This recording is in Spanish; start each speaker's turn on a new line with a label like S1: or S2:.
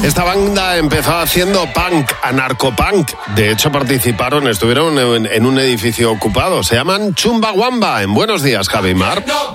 S1: Esta banda empezó haciendo punk, anarcopunk. De hecho, estuvieron en un edificio ocupado. Se llaman Chumbawamba. En Buenos Días, Javi Mar.